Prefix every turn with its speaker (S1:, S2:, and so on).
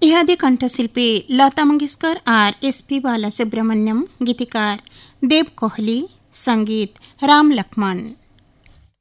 S1: इहादे कंठशिल्पी लता मंगेशकर और एसपी बालासुब्रमण्यम, गीतिकार देव कोहली, संगीत राम लक्ष्मण।